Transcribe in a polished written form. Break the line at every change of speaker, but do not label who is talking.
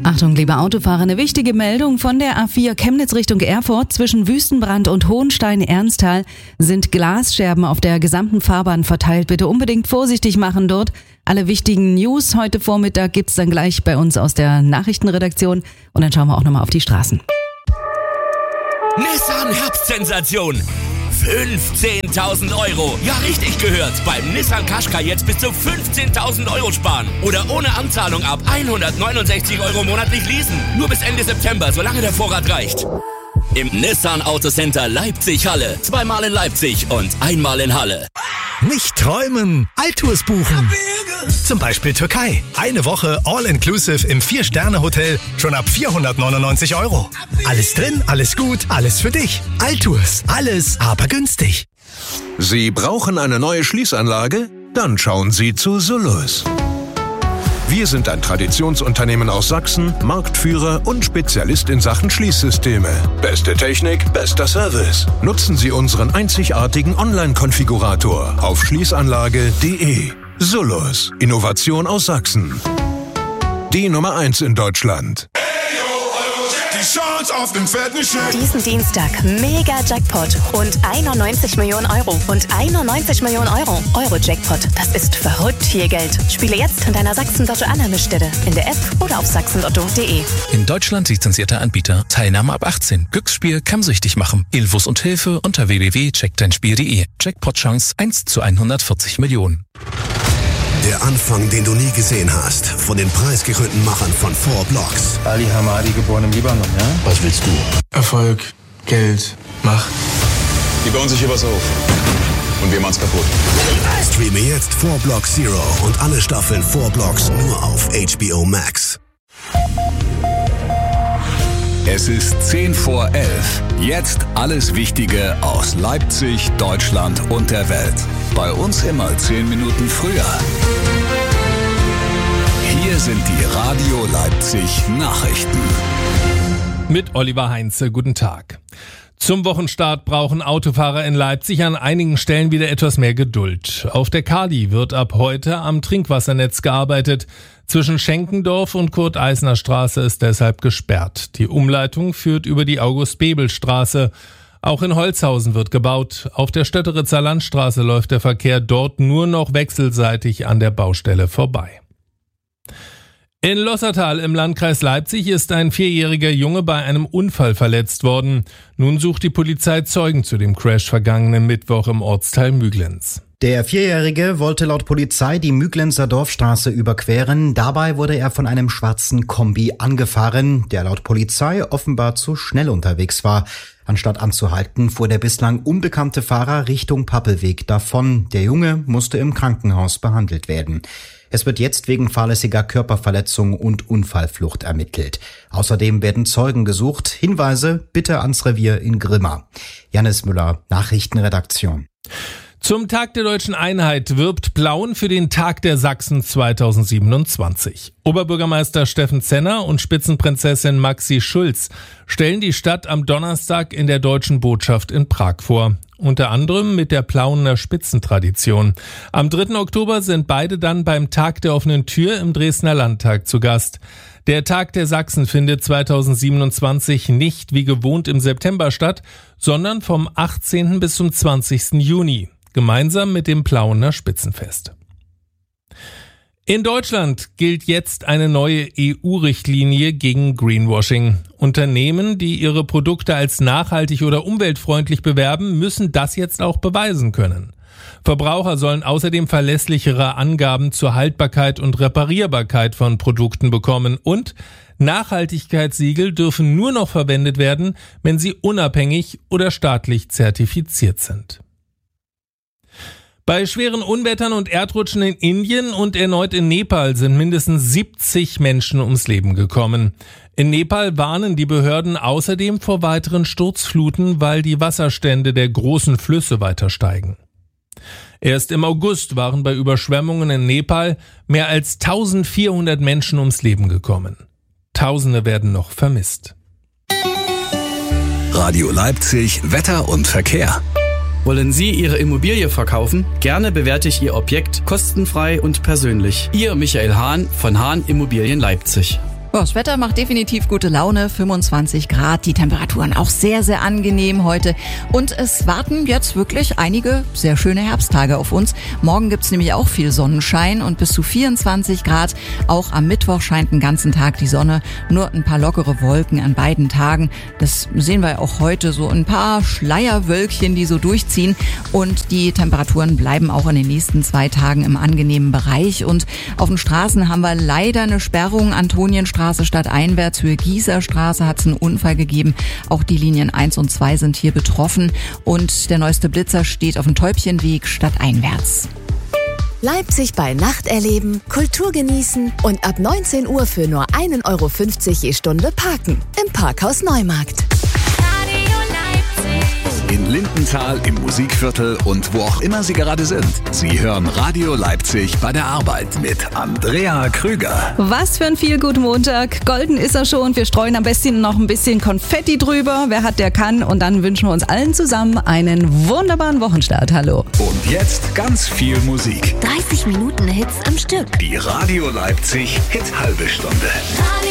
Achtung, liebe Autofahrer, eine wichtige Meldung von der A4 Chemnitz Richtung Erfurt. Zwischen Wüstenbrand und Hohenstein-Ernsthal sind Glasscherben auf der gesamten Fahrbahn verteilt. Bitte unbedingt vorsichtig machen dort. Alle wichtigen News heute Vormittag gibt's dann gleich bei uns aus der Nachrichtenredaktion. Und dann schauen wir auch nochmal auf die Straßen.
Nissan Herbstsensation. 15.000 Euro. Ja, richtig gehört. Beim Nissan Qashqai jetzt bis zu 15.000 Euro sparen. Oder ohne Anzahlung ab 169 Euro monatlich leasen. Nur bis Ende September, solange der Vorrat reicht. Im Nissan Autocenter Leipzig-Halle. 2-mal in Leipzig und 1-mal in Halle.
Nicht träumen, Alltours buchen. Zum Beispiel Türkei. Eine Woche All-Inclusive im 4-Sterne-Hotel. Schon ab 499 Euro. Alles drin, alles gut, alles für dich. Alltours. Alles, aber günstig.
Sie brauchen eine neue Schließanlage? Dann schauen Sie zu Solus. Wir sind ein Traditionsunternehmen aus Sachsen, Marktführer und Spezialist in Sachen Schließsysteme. Beste Technik, bester Service. Nutzen Sie unseren einzigartigen Online-Konfigurator auf schließanlage.de. Solus. Innovation aus Sachsen. Die Nummer 1 in Deutschland.
Die Chance auf den fetten Scheck.
Diesen Dienstag mega Jackpot. Rund 91 Millionen Euro. Und 91 Millionen Euro. Euro-Jackpot. Das ist verrückt viel Geld. Spiele jetzt in deiner Sachsen-Lotto-Annahmestelle. In der App oder auf sachsenlotto.de.
In Deutschland lizenzierter Anbieter. Teilnahme ab 18. Glücksspiel kann süchtig machen. Infos und Hilfe unter www.checkdeinspiel.de. Jackpot-Chance 1 zu 140 Millionen.
Der Anfang, den du nie gesehen hast. Von den preisgekrönten Machern von 4 Blocks.
Ali Hamadi, geboren im Libanon, ja?
Was willst du?
Erfolg, Geld, Macht.
Die bauen sich hier was auf. Und wir machen's kaputt.
Streame jetzt 4 Blocks Zero und alle Staffeln 4 Blocks nur auf HBO Max.
Es ist 10 vor 11. Jetzt alles Wichtige aus Leipzig, Deutschland und der Welt. Bei uns immer 10 Minuten früher. Hier sind die Radio Leipzig Nachrichten.
Mit Oliver Heinze, guten Tag. Zum Wochenstart brauchen Autofahrer in Leipzig an einigen Stellen wieder etwas mehr Geduld. Auf der Kali wird ab heute am Trinkwassernetz gearbeitet. Zwischen Schenkendorf und Kurt-Eisner-Straße ist deshalb gesperrt. Die Umleitung führt über die August-Bebel-Straße. Auch in Holzhausen wird gebaut. Auf der Stötteritzer Landstraße läuft der Verkehr dort nur noch wechselseitig an der Baustelle vorbei. In Lossertal im Landkreis Leipzig ist ein 4-jähriger Junge bei einem Unfall verletzt worden. Nun sucht die Polizei Zeugen zu dem Crash vergangenen Mittwoch im Ortsteil Müglenz.
Der 4-Jährige wollte laut Polizei die Müglenzer Dorfstraße überqueren. Dabei wurde er von einem schwarzen Kombi angefahren, der laut Polizei offenbar zu schnell unterwegs war. Anstatt anzuhalten, fuhr der bislang unbekannte Fahrer Richtung Pappelweg davon. Der Junge musste im Krankenhaus behandelt werden. Es wird jetzt wegen fahrlässiger Körperverletzung und Unfallflucht ermittelt. Außerdem werden Zeugen gesucht. Hinweise bitte ans Revier in Grimma. Jannis Müller, Nachrichtenredaktion.
Zum Tag der Deutschen Einheit wirbt Plauen für den Tag der Sachsen 2027. Oberbürgermeister Steffen Zenner und Spitzenprinzessin Maxi Schulz stellen die Stadt am Donnerstag in der Deutschen Botschaft in Prag vor. Unter anderem mit der Plauener Spitzentradition. Am 3. Oktober sind beide dann beim Tag der offenen Tür im Dresdner Landtag zu Gast. Der Tag der Sachsen findet 2027 nicht wie gewohnt im September statt, sondern vom 18. bis zum 20. Juni. Gemeinsam mit dem Plauener Spitzenfest. In Deutschland gilt jetzt eine neue EU-Richtlinie gegen Greenwashing. Unternehmen, die ihre Produkte als nachhaltig oder umweltfreundlich bewerben, müssen das jetzt auch beweisen können. Verbraucher sollen außerdem verlässlichere Angaben zur Haltbarkeit und Reparierbarkeit von Produkten bekommen und Nachhaltigkeitssiegel dürfen nur noch verwendet werden, wenn sie unabhängig oder staatlich zertifiziert sind. Bei schweren Unwettern und Erdrutschen in Indien und erneut in Nepal sind mindestens 70 Menschen ums Leben gekommen. In Nepal warnen die Behörden außerdem vor weiteren Sturzfluten, weil die Wasserstände der großen Flüsse weiter steigen. Erst im August waren bei Überschwemmungen in Nepal mehr als 1400 Menschen ums Leben gekommen. Tausende werden noch vermisst.
Radio Leipzig, Wetter und Verkehr.
Wollen Sie Ihre Immobilie verkaufen? Gerne bewerte ich Ihr Objekt kostenfrei und persönlich. Ihr Michael Hahn von Hahn Immobilien Leipzig.
Das Wetter macht definitiv gute Laune, 25 Grad, die Temperaturen auch sehr, sehr angenehm heute. Und es warten jetzt wirklich einige sehr schöne Herbsttage auf uns. Morgen gibt's nämlich auch viel Sonnenschein und bis zu 24 Grad. Auch am Mittwoch scheint den ganzen Tag die Sonne, nur ein paar lockere Wolken an beiden Tagen. Das sehen wir auch heute, so ein paar Schleierwölkchen, die so durchziehen. Und die Temperaturen bleiben auch in den nächsten 2 Tagen im angenehmen Bereich. Und auf den Straßen haben wir leider eine Sperrung. Antonienstraße stadteinwärts, Höhe Gießerstraße hat es einen Unfall gegeben. Auch die Linien 1 und 2 sind hier betroffen. Und der neueste Blitzer steht auf dem Täubchenweg stadteinwärts.
Leipzig bei Nacht erleben, Kultur genießen und ab 19 Uhr für nur 1,50 Euro je Stunde parken. Im Parkhaus Neumarkt.
In Lindenthal, im Musikviertel und wo auch immer Sie gerade sind. Sie hören Radio Leipzig bei der Arbeit mit Andrea Krüger.
Was für ein Feel-Good-Montag. Golden ist er schon. Wir streuen am besten noch ein bisschen Konfetti drüber. Wer hat, der kann. Und dann wünschen wir uns allen zusammen einen wunderbaren Wochenstart. Hallo.
Und jetzt ganz viel Musik.
30 Minuten Hits am Stück.
Die Radio Leipzig Hit-Halbe Stunde.